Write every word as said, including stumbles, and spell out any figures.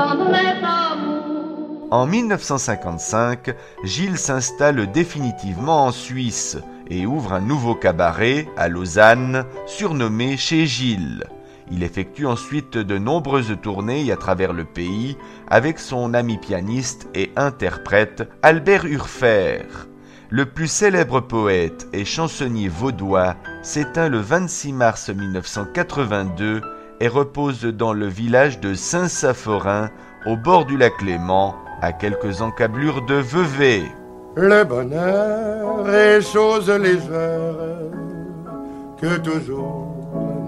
tendresse, amour. En mille neuf cent cinquante-cinq, Gilles s'installe définitivement en Suisse et ouvre un nouveau cabaret à Lausanne, surnommé Chez Gilles. Il effectue ensuite de nombreuses tournées à travers le pays avec son ami pianiste et interprète Albert Urfer. Le plus célèbre poète et chansonnier vaudois s'éteint le vingt-six mars mille neuf cent quatre-vingt-deux et repose dans le village de Saint-Saphorin, au bord du lac Léman, à quelques encablures de Vevey. Le bonheur est chose légère que toujours